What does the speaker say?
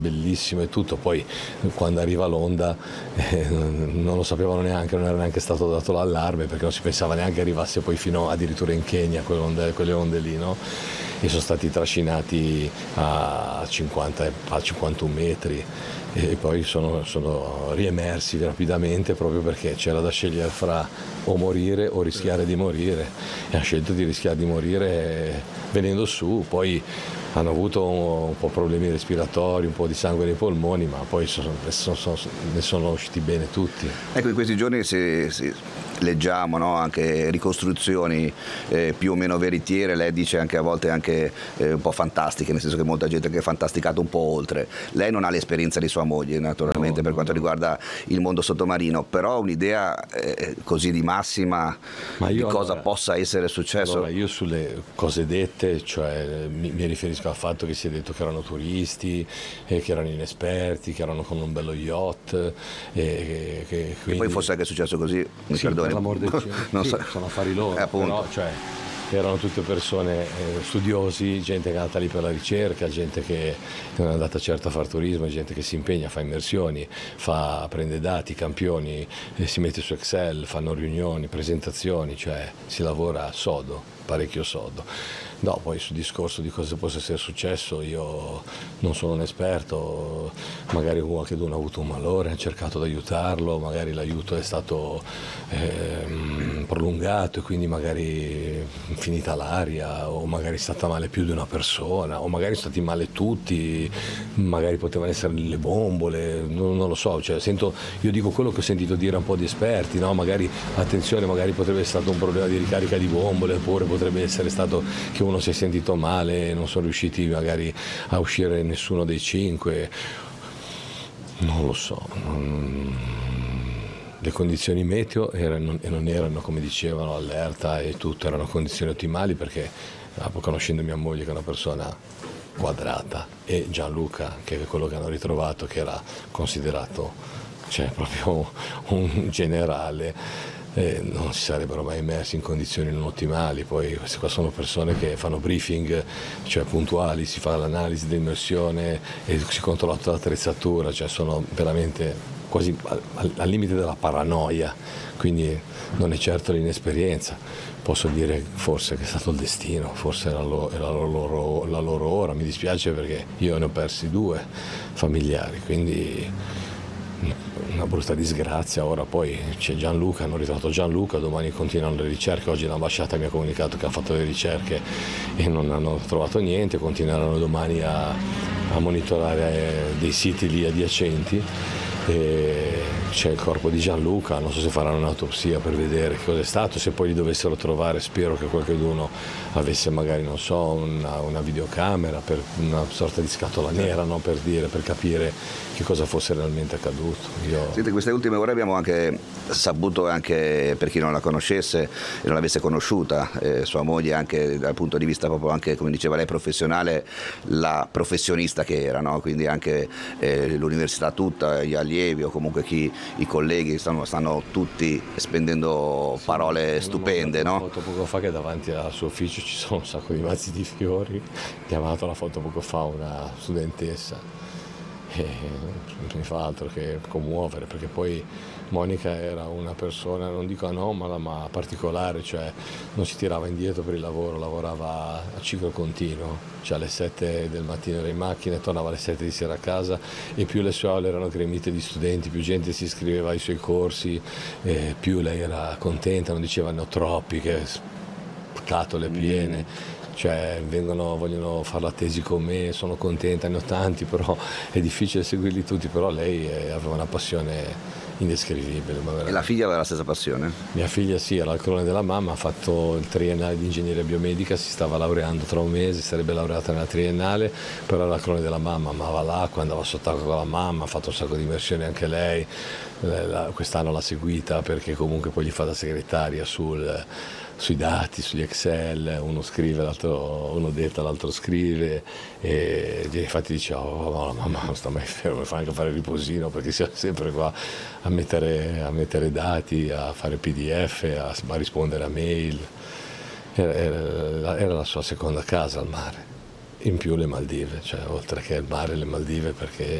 bellissimo e tutto, poi quando arriva l'onda non lo sapevano neanche, non era neanche stato dato l'allarme perché non si pensava neanche arrivasse poi fino addirittura in Kenya quelle onde lì, no? E sono stati trascinati a 51 metri e poi sono riemersi rapidamente proprio perché c'era da scegliere fra o morire o rischiare di morire e ha scelto di rischiare di morire venendo su. Poi hanno avuto un po' problemi respiratori, un po' di sangue nei polmoni, ma poi ne sono usciti bene tutti. Ecco, in questi giorni leggiamo, no, anche ricostruzioni più o meno veritiere, lei dice anche a volte anche un po' fantastiche, nel senso che molta gente che ha fantasticato un po' oltre. Lei non ha l'esperienza di sua moglie naturalmente per quanto riguarda il mondo sottomarino, però un'idea così di massima di cosa possa essere successo. Allora, io sulle cose dette, cioè mi riferisco al fatto che si è detto che erano turisti, che erano inesperti, che erano con un bello yacht E poi fosse anche successo così, mi perdoni. Per l'amor del cielo, sì, sono affari loro, però cioè, erano tutte persone studiosi, gente che è andata lì per la ricerca, gente che non è andata certo a fare turismo, gente che si impegna, fa immersioni, prende dati, campioni, si mette su Excel, fanno riunioni, presentazioni, cioè si lavora sodo, parecchio sodo. No, poi sul discorso di cosa possa essere successo io non sono un esperto, magari qualcuno ha avuto un malore, ha cercato di aiutarlo, magari l'aiuto è stato prolungato e quindi magari finita l'aria, o magari è stata male più di una persona, o magari sono stati male tutti, magari potevano essere le bombole, non lo so, cioè, io dico quello che ho sentito dire un po' di esperti, no? Magari attenzione, magari potrebbe essere stato un problema di ricarica di bombole, oppure potrebbe essere stato che uno si è sentito male e non sono riusciti magari a uscire nessuno dei 5, non lo so. Le condizioni meteo non erano, come dicevano, allerta e tutto, erano condizioni ottimali perché, conoscendo mia moglie che è una persona quadrata, e Gianluca, che è quello che hanno ritrovato, che era considerato, cioè, proprio un generale, non si sarebbero mai messi in condizioni non ottimali. Poi queste qua sono persone che fanno briefing, cioè puntuali, si fa l'analisi dell'immersione e si controlla tutta l'attrezzatura, cioè sono veramente quasi al limite della paranoia, quindi non è certo l'inesperienza. Posso dire forse che è stato il destino, forse era la loro ora. Mi dispiace perché io ne ho persi 2 familiari, quindi una brutta disgrazia. Ora poi c'è Gianluca, hanno ritrovato Gianluca, domani continuano le ricerche, oggi l'ambasciata mi ha comunicato che ha fatto le ricerche e non hanno trovato niente, continueranno domani a monitorare dei siti lì adiacenti. E c'è il corpo di Gianluca, non so se faranno un'autopsia per vedere che cosa è stato, se poi li dovessero trovare spero che qualcuno avesse magari, non so, una videocamera, per una sorta di scatola nera, no? Per capire che cosa fosse realmente accaduto. Senti, queste ultime ore abbiamo anche saputo, anche per chi non la conoscesse e non l'avesse conosciuta, sua moglie, anche dal punto di vista proprio, anche come diceva lei, professionale, la professionista che era, no? Quindi anche l'università tutta, gli allievi o comunque i colleghi stanno tutti spendendo parole stupende, no? Ho foto poco fa che davanti al suo ufficio ci sono un sacco di mazzi di fiori, ho chiamato la foto poco fa una studentessa e non mi fa altro che commuovere, perché poi Monica era una persona, non dico anomala, ma particolare, cioè non si tirava indietro per il lavoro, lavorava a ciclo continuo, cioè alle 7 del mattino era in macchina e tornava alle 7 di sera a casa, e più le sue aule erano gremite di studenti, più gente si iscriveva ai suoi corsi, più lei era contenta, non diceva ne ho troppi, che scatole piene. Cioè vogliono fare la tesi con me, sono contenta, ne ho tanti, però è difficile seguirli tutti, però lei aveva una passione indescrivibile. E la figlia aveva la stessa passione? Mia figlia sì, era al clone della mamma, ha fatto il triennale di ingegneria biomedica, si stava laureando tra un mese, sarebbe laureata nella triennale, però era al clone della mamma, amava l'acqua, andava sott'acqua con la mamma, ha fatto un sacco di immersioni anche lei, quest'anno l'ha seguita perché comunque poi gli fa da segretaria sui dati, sugli Excel, uno scrive, uno detta, l'altro scrive, e infatti dice no, la mamma non sta mai fermo, fa anche fare il riposino perché siamo sempre qua a mettere dati, a fare PDF, a rispondere a mail. Era la sua seconda casa al mare. in più le Maldive, cioè oltre che il mare le Maldive, perché